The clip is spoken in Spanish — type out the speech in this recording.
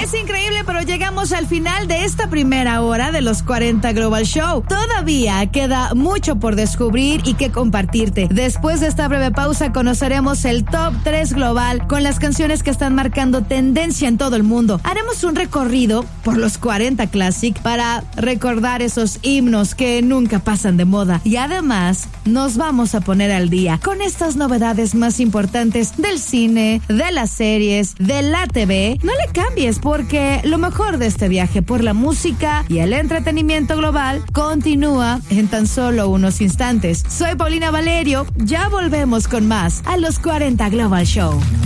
Es increíble, pero llegamos al final de esta primera hora de los 40 Global Show. Todavía queda mucho por descubrir y que compartirte. Después de esta breve pausa conoceremos el Top 3 Global con las canciones que están marcando tendencia en todo el mundo. Haremos un recorrido por los 40 Classic para recordar esos himnos que nunca pasan de moda. Y además nos vamos a poner al día con estas novedades más importantes del cine, de las series, de la TV. No le cambies, porque lo mejor de este viaje por la música y el entretenimiento global continúa en tan solo unos instantes. Soy Paulina Valerio, ya volvemos con más a los 40 Global Show.